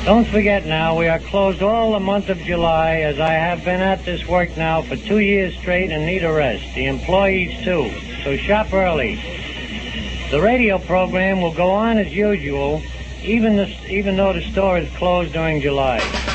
Don't forget now, we are closed all the month of July, as I have been at this work now for 2 years straight and need a rest. The employees, too. So shop early. The radio program will go on as usual, even though the store is closed during July.